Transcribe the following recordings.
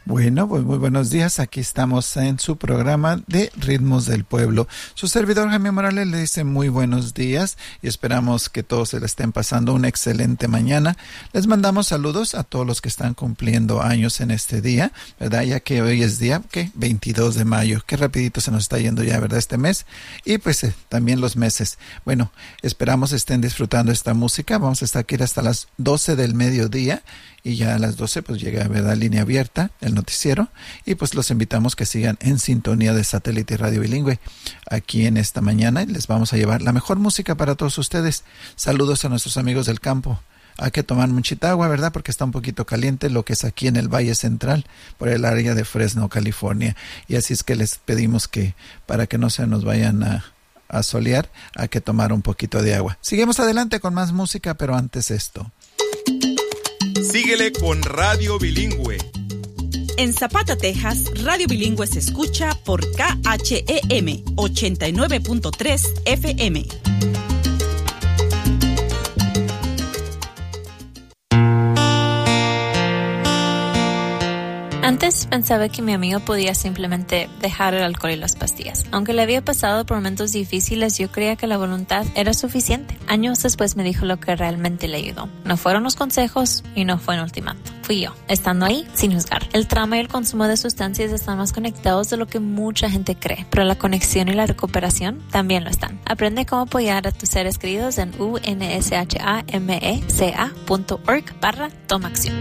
Bueno, pues muy buenos días. Aquí estamos en su programa de Ritmos del Pueblo. Su servidor Jaime Morales le dice muy buenos días y esperamos que todos se le estén pasando una excelente mañana. Les mandamos saludos a todos los que están cumpliendo años en este día, ¿verdad? Ya que hoy es día, 22 de mayo. Qué rapidito se nos está yendo ya, ¿verdad? Este mes. Y pues también los meses. Bueno, esperamos estén disfrutando esta música. Vamos a estar aquí hasta las 12 del mediodía. Y ya a las 12 pues llega, ¿verdad?, Línea Abierta, el noticiero, y pues los invitamos que sigan en sintonía de Satélite y Radio Bilingüe aquí en esta mañana. Les vamos a llevar la mejor música para todos ustedes. Saludos a nuestros amigos del campo. Hay que tomar muchita agua, ¿verdad?, porque está un poquito caliente lo que es aquí en el Valle Central, por el área de Fresno, California. Y así es que les pedimos que para que no se nos vayan a solear, hay que tomar un poquito de agua. Seguimos adelante con más música, pero antes esto. Síguele con Radio Bilingüe. En Zapata, Texas, Radio Bilingüe se escucha por KHEM 89.3 FM. Antes pensaba que mi amigo podía simplemente dejar el alcohol y las pastillas. Aunque le había pasado por momentos difíciles, yo creía que la voluntad era suficiente. Años después me dijo lo que realmente le ayudó. No fueron los consejos y no fue un ultimato. Fui yo, estando ahí sin juzgar. El trauma y el consumo de sustancias están más conectados de lo que mucha gente cree, pero la conexión y la recuperación también lo están. Aprende cómo apoyar a tus seres queridos en unshameca.org/toma acción.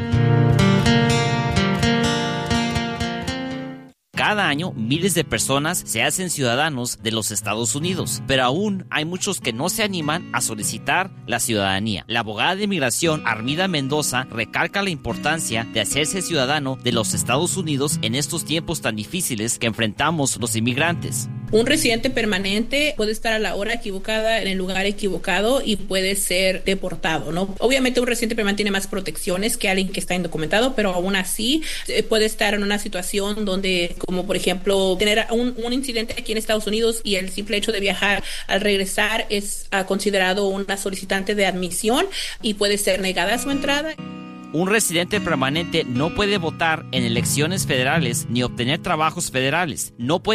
Cada año, miles de personas se hacen ciudadanos de los Estados Unidos, pero aún hay muchos que no se animan a solicitar la ciudadanía. La abogada de inmigración, Armida Mendoza, recalca la importancia de hacerse ciudadano de los Estados Unidos en estos tiempos tan difíciles que enfrentamos los inmigrantes. Un residente permanente puede estar a la hora equivocada, en el lugar equivocado y puede ser deportado, ¿no? Obviamente un residente permanente tiene más protecciones que alguien que está indocumentado, pero aún así puede estar en una situación donde, como por ejemplo, tener un incidente aquí en Estados Unidos y el simple hecho de viajar al regresar es considerado una solicitante de admisión y puede ser negada su entrada. Un residente permanente no puede votar en elecciones federales ni obtener trabajos federales. No puede